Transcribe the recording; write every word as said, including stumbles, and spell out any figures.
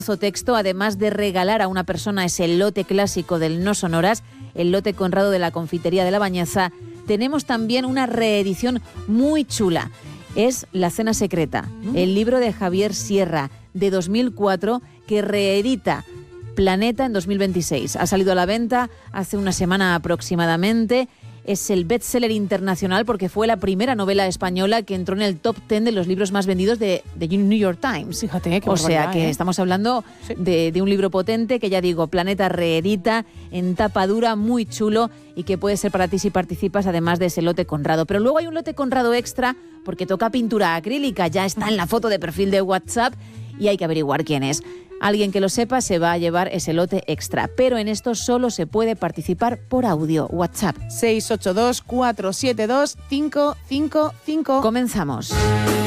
Texto, además de regalar a una persona ese lote clásico del No Sonoras, el lote Conrado de la Confitería de la Bañeza, tenemos también una reedición muy chula. Es La Cena Secreta, mm. el libro de Javier Sierra, de dos mil cuatro, que reedita Planeta en dos mil veintiséis. Ha salido a la venta hace una semana aproximadamente. Es el bestseller internacional porque fue la primera novela española que entró en el top ten de los libros más vendidos de, de New York Times. Fíjate, qué O sea que ¿eh? estamos hablando sí. de, de un libro potente que, ya digo, Planeta reedita en tapa dura, muy chulo, y que puede ser para ti si participas, además de ese lote Conrado. Pero luego hay un lote Conrado extra porque toca pintura acrílica, ya está en la foto de perfil de WhatsApp y hay que averiguar quién es. Alguien que lo sepa se va a llevar ese lote extra, pero en esto solo se puede participar por audio. WhatsApp seis ocho dos, cuatro siete dos, cinco cinco cinco. Comenzamos.